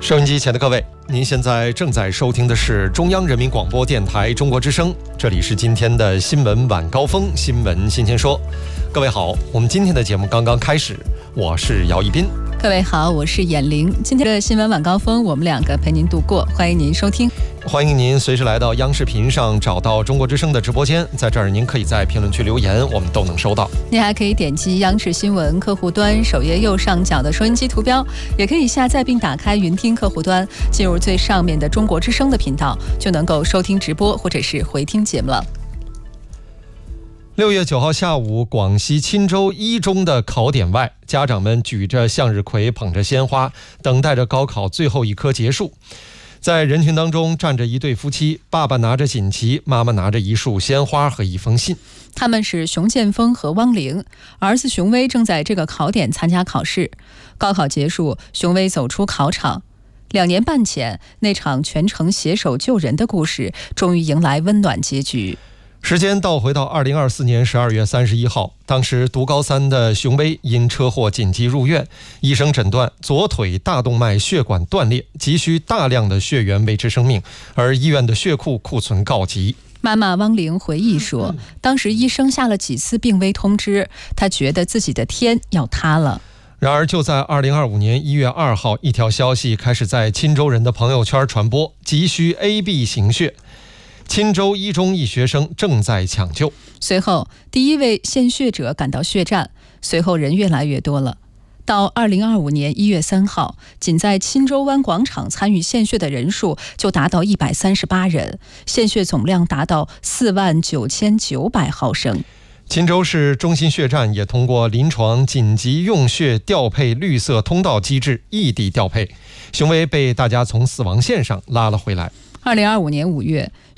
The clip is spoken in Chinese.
收音机前的各位，您现在正在收听的是中央人民广播电台中国之声，这里是今天的新闻晚高峰，新闻新鲜说。各位好，我们今天的节目刚刚开始，我是姚一斌。 各位好，我是闫玲。今天的新闻晚高峰，我们两个陪您度过，欢迎您收听。 欢迎您随时来到央视频上找到中国之声的直播间，在这儿您可以在评论区留言，我们都能收到。 您还可以点击央视新闻客户端首页右上角的收音机图标，也可以下载并打开云听客户端，进入最上面的中国之声的频道，就能够收听直播或者是回听节目了。 6月9号下午，广西钦州一中的考点外，家长们举着向日葵，捧着鲜花，等待着高考最后一科结束。在人群当中站着一对夫妻，爸爸拿着锦旗，妈妈拿着一束鲜花和一封信。 他们是熊建峰和汪玲，儿子熊威正在这个考点参加考试。高考结束，熊威走出考场。2年半前，那场全程携手救人的故事，终于迎来温暖结局。 时间倒回到2024年12月31号，当时读高3的熊威因车祸紧急入院，医生诊断左腿大动脉血管断裂，急需大量的血源维持生命，而医院的血库库存告急。 妈妈汪玲回忆说，当时医生下了几次病危通知，她觉得自己的天要塌了。 然而就在2025年1月2号，一条消息开始在钦州人的朋友圈传播，急需 AB 型血。钦州一中一学生正在抢救。 随后，第一位献血者赶到血站，随后人越来越多了。到2025年1月3号，仅在钦州湾广场参与献血的人数就达到138人，献血总量达到49900毫升。 钦州市中心血站也通过临床紧急用血调配绿色通道机制异地调配，熊威被大家从死亡线上拉了回来。 2025年5月，